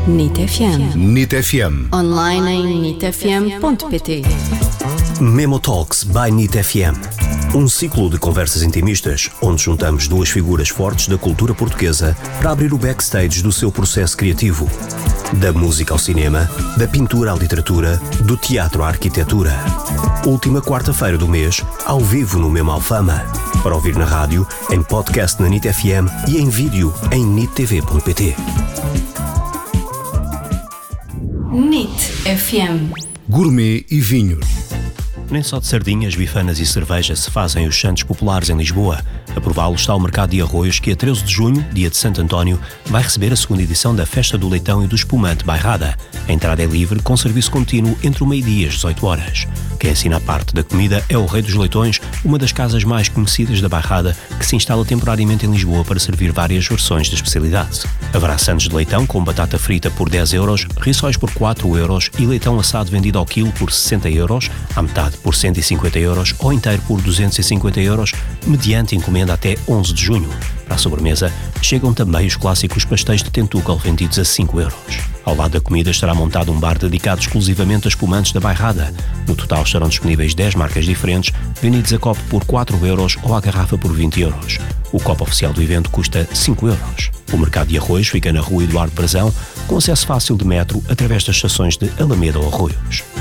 NIT FM. NIT FM. Online em nitfm.pt. Memo Talks by NIT FM. Um ciclo de conversas intimistas, onde juntamos duas figuras fortes da cultura portuguesa para abrir o backstage do seu processo criativo. Da música ao cinema, da pintura à literatura, do teatro à arquitetura. Última quarta-feira do mês, ao vivo no Memo Alfama. Para ouvir na rádio, em podcast na NIT FM e em vídeo em nittv.pt. NIT FM. Gourmet e vinhos. Nem só de sardinhas, bifanas e cerveja se fazem os santos populares em Lisboa. A prová-lo está o Mercado de Arroios, que a 13 de junho, dia de Santo António, vai receber a segunda edição da Festa do Leitão e do Espumante Bairrada. A entrada é livre, com serviço contínuo entre o meio-dia e as 18 horas. Quem assina a parte da comida é o Rei dos Leitões, uma das casas mais conhecidas da Bairrada, que se instala temporariamente em Lisboa para servir várias versões da especialidade. Haverá sandes de leitão com batata frita por 10 euros, rissóis por 4 euros e leitão assado vendido ao quilo por 60 euros, à metade por 150 euros ou inteiro por 250 euros, mediante encomenda até 11 de junho. Para a sobremesa, chegam também os clássicos pastéis de Tentugal vendidos a 5 euros. Ao lado da comida estará montado um bar dedicado exclusivamente a espumantes da Bairrada. No total estarão disponíveis 10 marcas diferentes, vendidos a copo por 4 euros ou à garrafa por 20 euros. O copo oficial do evento custa 5 euros. O Mercado de Arroios fica na Rua Eduardo Brazão, com acesso fácil de metro através das estações de Alameda ou Arroios.